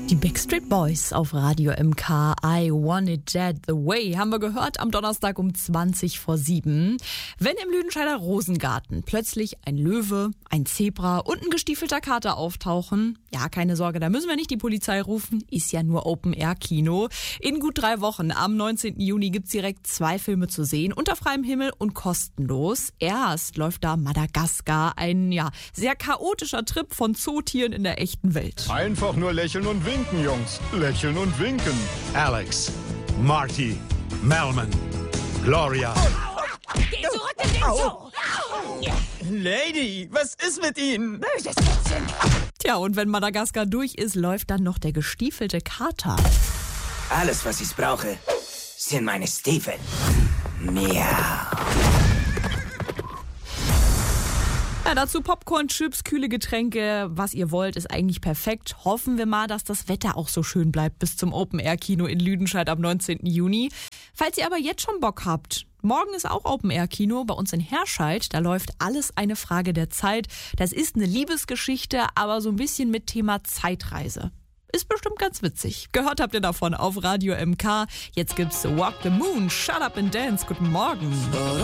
Die Backstreet Boys auf Radio MK, I Want It That The Way, haben wir gehört am Donnerstag um 7:20. Wenn im Lüdenscheider Rosengarten plötzlich ein Löwe, ein Zebra und ein gestiefelter Kater auftauchen, ja, keine Sorge, da müssen wir nicht die Polizei rufen, ist ja nur Open-Air-Kino. In gut 3 Wochen, am 19. Juni, gibt's direkt 2 Filme zu sehen, unter freiem Himmel und kostenlos. Erst läuft da Madagaskar, ein, sehr chaotischer Trip von Zootieren in der echten Welt. Einfach nur lächeln und winken, Jungs. Lächeln und winken. Alex, Marty, Melman, Gloria. Geh zurück in den Zoo! Lady, was ist mit Ihnen? Böses Kätzchen! Tja, und wenn Madagaskar durch ist, läuft dann noch der gestiefelte Kater. Alles, was ich brauche, sind meine Stiefel. Miau. Ja, dazu Popcorn, Chips, kühle Getränke, was ihr wollt, ist eigentlich perfekt. Hoffen wir mal, dass das Wetter auch so schön bleibt bis zum Open-Air-Kino in Lüdenscheid am 19. Juni. Falls ihr aber jetzt schon Bock habt, morgen ist auch Open-Air-Kino bei uns in Herscheid. Da läuft Alles eine Frage der Zeit. Das ist eine Liebesgeschichte, aber so ein bisschen mit Thema Zeitreise. Ist bestimmt ganz witzig. Gehört habt ihr davon auf Radio MK. Jetzt gibt's Walk the Moon, Shut Up and Dance. Guten Morgen.